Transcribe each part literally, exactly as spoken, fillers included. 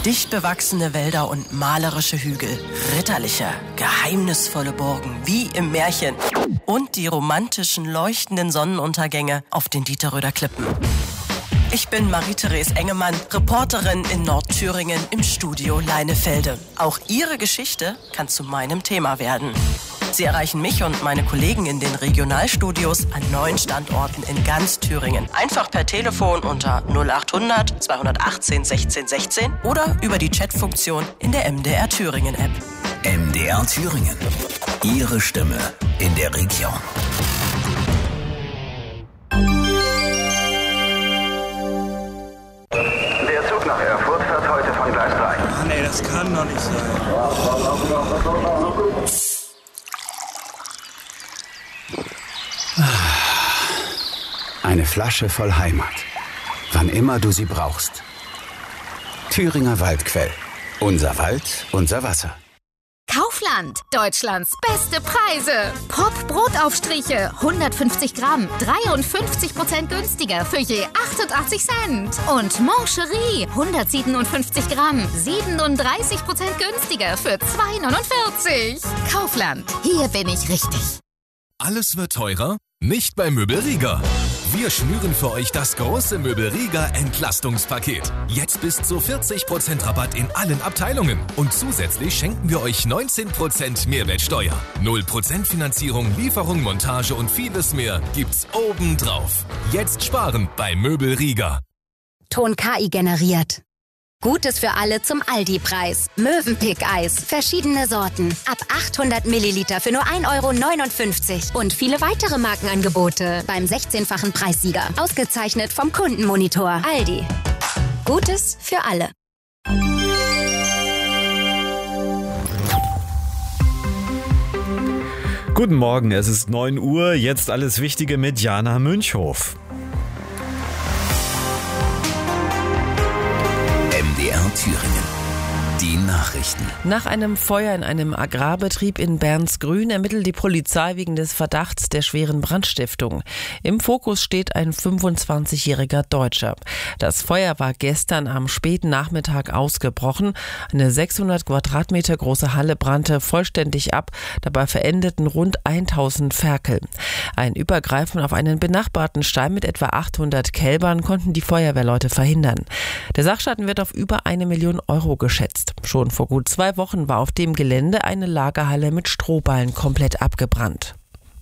Dicht bewachsene Wälder und malerische Hügel, ritterliche, geheimnisvolle Burgen, wie im Märchen. Und die romantischen, leuchtenden Sonnenuntergänge auf den Dieterröder Klippen. Ich bin Marie-Therese Engemann, Reporterin in Nordthüringen im Studio Leinefelde. Auch Ihre Geschichte kann zu meinem Thema werden. Sie erreichen mich und meine Kollegen in den Regionalstudios an neun Standorten in ganz Thüringen. Einfach per Telefon unter null acht hundert zweihundertachtzehn sechzehn sechzehn oder über die Chatfunktion in der M D R Thüringen App. M D R Thüringen. Ihre Stimme in der Region. Der Zug nach Erfurt fährt heute von Gleis drei. Mann, ey, das kann doch nicht sein. Eine Flasche voll Heimat. Wann immer du sie brauchst. Thüringer Waldquell. Unser Wald, unser Wasser. Kaufland. Deutschlands beste Preise. Pop Brotaufstriche. hundertfünfzig Gramm. dreiundfünfzig Prozent günstiger für je achtundachtzig Cent. Und Moncherie. hundertsiebenundfünfzig Gramm. siebenunddreißig Prozent günstiger für zwei neunundvierzig. Kaufland. Hier bin ich richtig. Alles wird teurer? Nicht bei Möbel Rieger. Wir schnüren für euch das große Möbel Rieger Entlastungspaket. Jetzt bis zu vierzig Prozent Rabatt in allen Abteilungen. Und zusätzlich schenken wir euch neunzehn Prozent Mehrwertsteuer. null Prozent Finanzierung, Lieferung, Montage und vieles mehr gibt's obendrauf. Jetzt sparen bei Möbel Rieger. Ton K I generiert. Gutes für alle zum Aldi-Preis. Mövenpick-Eis. Verschiedene Sorten. Ab achthundert Milliliter für nur ein Euro neunundfünfzig. Und viele weitere Markenangebote beim sechzehnfachen Preissieger. Ausgezeichnet vom Kundenmonitor. Aldi. Gutes für alle. Guten Morgen, es ist neun Uhr. Jetzt alles Wichtige mit Jana Münchhof. M D R Thüringen. Die Nachrichten. Nach einem Feuer in einem Agrarbetrieb in Bernsgrün ermittelt die Polizei wegen des Verdachts der schweren Brandstiftung. Im Fokus steht ein fünfundzwanzigjähriger Deutscher. Das Feuer war gestern am späten Nachmittag ausgebrochen. Eine sechshundert Quadratmeter große Halle brannte vollständig ab. Dabei verendeten rund tausend Ferkel. Ein Übergreifen auf einen benachbarten Stall mit etwa achthundert Kälbern konnten die Feuerwehrleute verhindern. Der Sachschaden wird auf über eine Million Euro geschätzt. Schon vor gut zwei Wochen war auf dem Gelände eine Lagerhalle mit Strohballen komplett abgebrannt.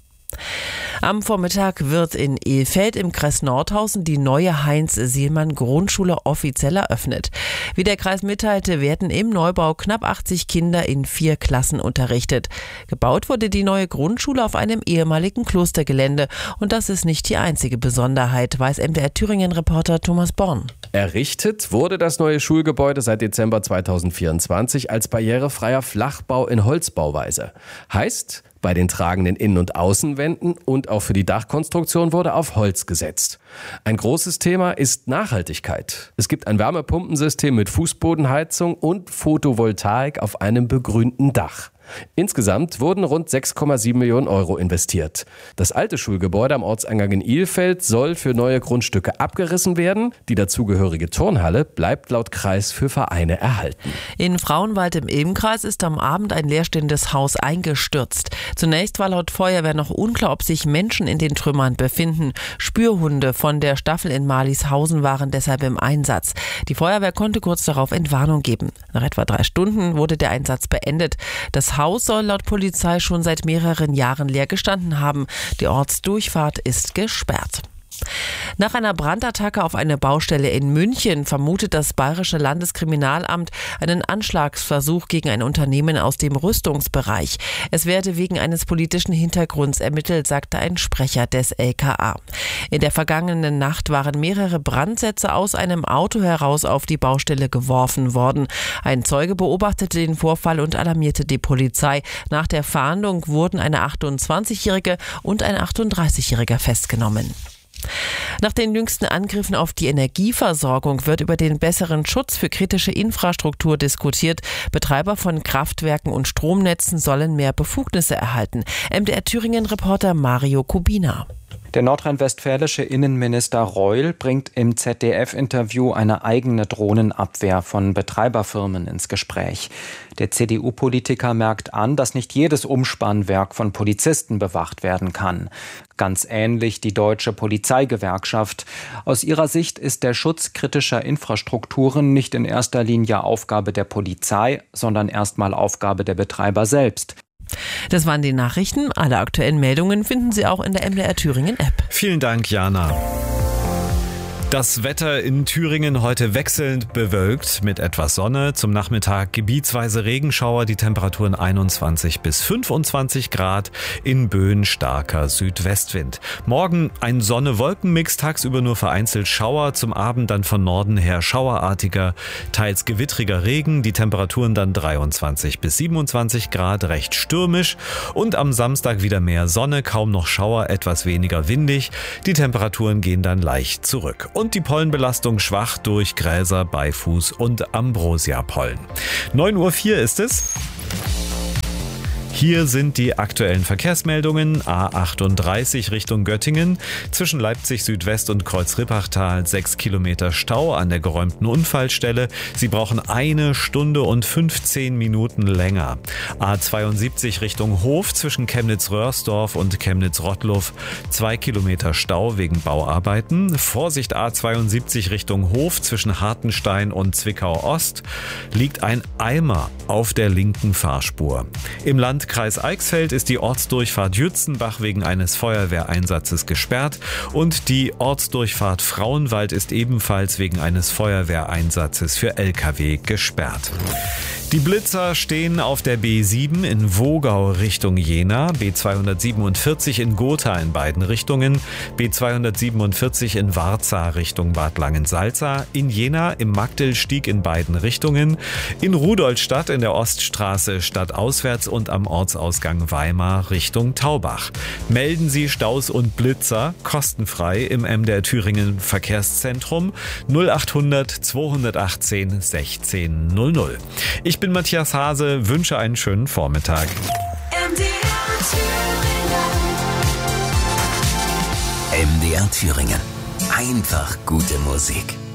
Am Vormittag wird in Ilfeld im Kreis Nordhausen die neue Heinz-Sielmann-Grundschule offiziell eröffnet. Wie der Kreis mitteilte, werden im Neubau knapp achtzig Kinder in vier Klassen unterrichtet. Gebaut wurde die neue Grundschule auf einem ehemaligen Klostergelände. Und das ist nicht die einzige Besonderheit, weiß M D R Thüringen-Reporter Thomas Born. Errichtet wurde das neue Schulgebäude seit Dezember zweitausendvierundzwanzig als barrierefreier Flachbau in Holzbauweise. Heißt, bei den tragenden Innen- und Außenwänden und auch für die Dachkonstruktion wurde auf Holz gesetzt. Ein großes Thema ist Nachhaltigkeit. Es gibt ein Wärmepumpensystem mit Fußbodenheizung und Photovoltaik auf einem begrünten Dach. Insgesamt wurden rund sechs Komma sieben Millionen Euro investiert. Das alte Schulgebäude am Ortseingang in Ilfeld soll für neue Grundstücke abgerissen werden. Die dazugehörige Turnhalle bleibt laut Kreis für Vereine erhalten. In Frauenwald im Ilmkreis ist am Abend ein leerstehendes Haus eingestürzt. Zunächst war laut Feuerwehr noch unklar, ob sich Menschen in den Trümmern befinden. Spürhunde von der Staffel in Marlishausen waren deshalb im Einsatz. Die Feuerwehr konnte kurz darauf Entwarnung geben. Nach etwa drei Stunden wurde der Einsatz beendet. Das Haus soll laut Polizei schon seit mehreren Jahren leer gestanden haben. Die Ortsdurchfahrt ist gesperrt. Nach einer Brandattacke auf eine Baustelle in München vermutet das Bayerische Landeskriminalamt einen Anschlagsversuch gegen ein Unternehmen aus dem Rüstungsbereich. Es werde wegen eines politischen Hintergrunds ermittelt, sagte ein Sprecher des L K A. In der vergangenen Nacht waren mehrere Brandsätze aus einem Auto heraus auf die Baustelle geworfen worden. Ein Zeuge beobachtete den Vorfall und alarmierte die Polizei. Nach der Fahndung wurden eine achtundzwanzigjährige und ein achtunddreißigjähriger festgenommen. Nach den jüngsten Angriffen auf die Energieversorgung wird über den besseren Schutz für kritische Infrastruktur diskutiert. Betreiber von Kraftwerken und Stromnetzen sollen mehr Befugnisse erhalten. M D R Thüringen-Reporter Mario Kubina. Der nordrhein-westfälische Innenminister Reul bringt im Z D F-Interview eine eigene Drohnenabwehr von Betreiberfirmen ins Gespräch. Der C D U-Politiker merkt an, dass nicht jedes Umspannwerk von Polizisten bewacht werden kann. Ganz ähnlich die Deutsche Polizeigewerkschaft. Aus ihrer Sicht ist der Schutz kritischer Infrastrukturen nicht in erster Linie Aufgabe der Polizei, sondern erstmal Aufgabe der Betreiber selbst. Das waren die Nachrichten. Alle aktuellen Meldungen finden Sie auch in der M D R Thüringen App. Vielen Dank, Jana. Das Wetter in Thüringen heute wechselnd bewölkt mit etwas Sonne. Zum Nachmittag gebietsweise Regenschauer, die Temperaturen einundzwanzig bis fünfundzwanzig Grad, in Böen starker Südwestwind. Morgen ein Sonne-Wolken-Mix, tagsüber nur vereinzelt Schauer, zum Abend dann von Norden her schauerartiger, teils gewittriger Regen, die Temperaturen dann dreiundzwanzig bis siebenundzwanzig Grad, recht stürmisch, und am Samstag wieder mehr Sonne, kaum noch Schauer, etwas weniger windig, die Temperaturen gehen dann leicht zurück. Und die Pollenbelastung schwach durch Gräser, Beifuß und Ambrosia-Pollen. neun Uhr vier ist es. Hier sind die aktuellen Verkehrsmeldungen. A achtunddreißig Richtung Göttingen. Zwischen Leipzig Südwest und Kreuz-Rippachtal sechs Kilometer Stau an der geräumten Unfallstelle. Sie brauchen eine Stunde und fünfzehn Minuten länger. A zweiundsiebzig Richtung Hof zwischen Chemnitz-Röhrsdorf und Chemnitz-Rottluff. zwei Kilometer Stau wegen Bauarbeiten. Vorsicht A zweiundsiebzig Richtung Hof zwischen Hartenstein und Zwickau-Ost. Liegt ein Eimer auf der linken Fahrspur. Im Landkreis Eichsfeld ist die Ortsdurchfahrt Jützenbach wegen eines Feuerwehreinsatzes gesperrt und die Ortsdurchfahrt Frauenwald ist ebenfalls wegen eines Feuerwehreinsatzes für L K W gesperrt. Die Blitzer stehen auf der B sieben in Wogau Richtung Jena, B zweihundertsiebenundvierzig in Gotha in beiden Richtungen, B zweihundertsiebenundvierzig in Warza Richtung Bad Langensalza, in Jena im Magdelstieg in beiden Richtungen, in Rudolstadt in der Oststraße stadtauswärts und am Ortsausgang Weimar Richtung Taubach. Melden Sie Staus und Blitzer kostenfrei im M D R Thüringen Verkehrszentrum null achthundert zweihundertachtzehn sechzehn null null. Ich bin Matthias Hase, wünsche einen schönen Vormittag. M D R Thüringen. Einfach gute Musik.